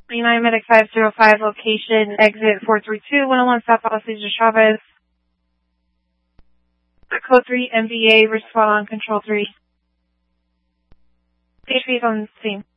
B9 Medic 505, location, exit 432, 101 South Osage de Chavez. Code 3, MVA, respond on control 3. HP is on scene.